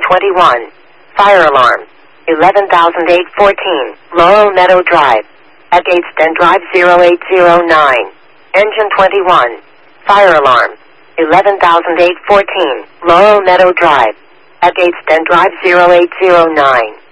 21. Fire alarm. 11,814. Laurel Meadow Drive. At Gatesden Drive 0809. Engine 21. Fire alarm. 11,814. Laurel Meadow Drive. At Gatesden Drive 0809.